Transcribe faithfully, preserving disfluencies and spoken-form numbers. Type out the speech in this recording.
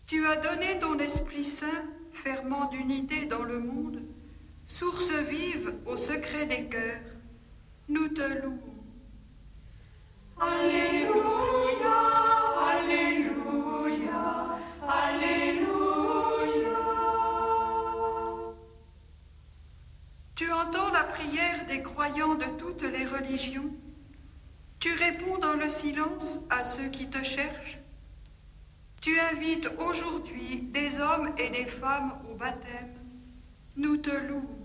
Tu as donné ton Esprit Saint, ferment d'unité dans le monde, source vive au secret des cœurs. Nous te louons. Alléluia, Alléluia, Alléluia. Tu entends la prière des croyants de toutes les religions. Tu réponds dans le silence à ceux qui te cherchent. Tu invites aujourd'hui des hommes et des femmes au baptême. Nous te louons.